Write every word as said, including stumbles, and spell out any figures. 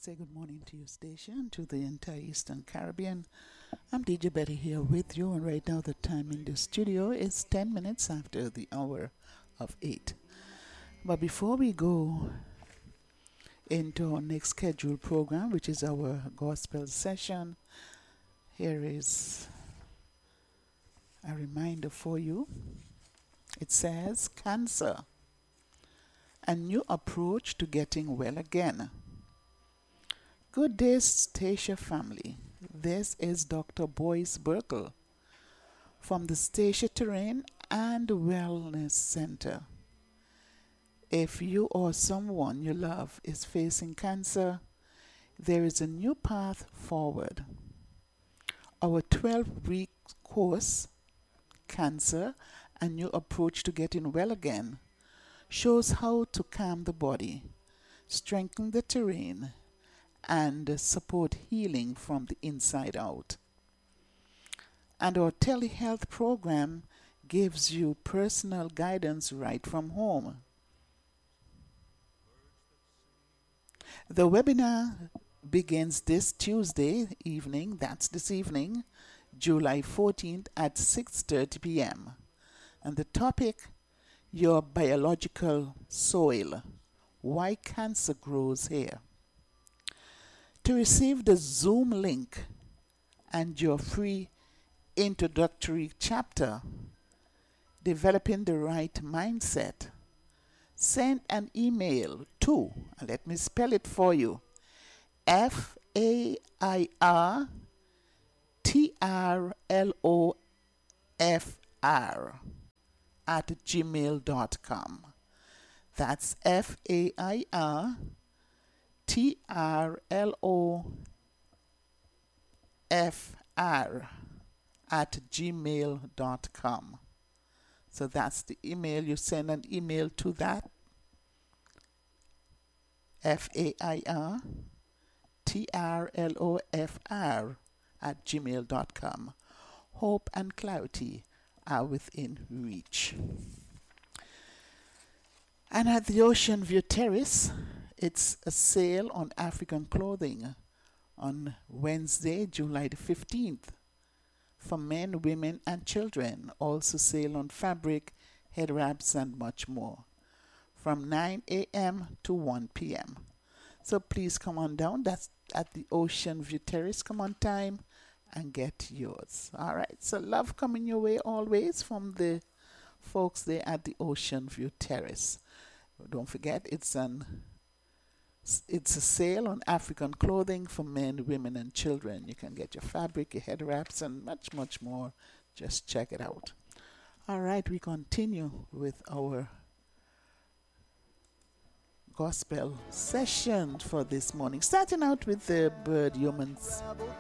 say good morning to your station, to the entire Eastern Caribbean. I'm D J Betty here with you, and right now the time in the studio is ten minutes after the hour of eight. But before we go into our next scheduled program, which is our gospel session, here is a reminder for you. It says, Cancer, a new approach to getting well again. Good day, Stacia family. This is Doctor Boyce Burkle from the Stacia Terrain and Wellness Center. If you or someone you love is facing cancer, there is a new path forward. Our twelve-week course, Cancer, a new approach to getting well again, shows how to calm the body, strengthen the terrain, and support healing from the inside out. And our telehealth program gives you personal guidance right from home. The webinar begins this Tuesday evening, that's this evening, July fourteenth at six thirty p.m. And the topic, your biological soil, why cancer grows here. To receive the Zoom link and your free introductory chapter, Developing the Right Mindset, send an email to, let me spell it for you, F A I R T R L O F R at gmail dot com. That's F A I R T R L O F R at gmail dot com. So that's the email. You send an email to that, F A I R T R L O F R at gmail dot com. Hope and clarity are within reach. And at the Ocean View Terrace, it's a sale on African clothing on Wednesday, July the fifteenth, for men, women, and children. Also sale on fabric, head wraps, and much more, from nine a.m. to one p.m. So please come on down. That's at the Ocean View Terrace. Come on time and get yours. All right. So love coming your way always from the folks there at the Ocean View Terrace. Don't forget, it's an It's a sale on African clothing for men, women, and children. You can get your fabric, your head wraps, and much, much more. Just check it out. All right, we continue with our gospel session for this morning. Starting out with the Bird Humans